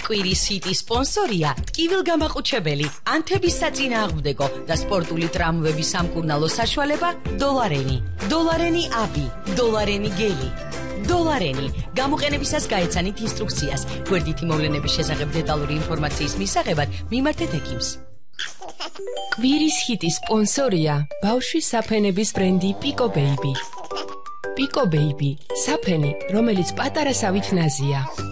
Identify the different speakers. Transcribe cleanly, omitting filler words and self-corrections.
Speaker 1: კვირის ჰიტი სპონსორია ტკივილგამაყუჩებელი, ანთების საწინააღმდეგო და სპორტული ტრამვების სამკურნალო საშუალება დოლარენი. დოლარენი აბი, დოლარენი გელი. დოლარენი. გამოყენებისას გაეცანით ინსტრუქციას. გვერდითი მოვლენების შესახებ დეტალური ინფორმაციის მისაღებად მიმართეთ ექიმს.
Speaker 2: კვირის ჰიტის სპონსორია ბავშვის საფენების ბრენდი პიკო ბეიბი. პიკო ბეიბი, საფენი, რომელიც პატარასავით ნაზია.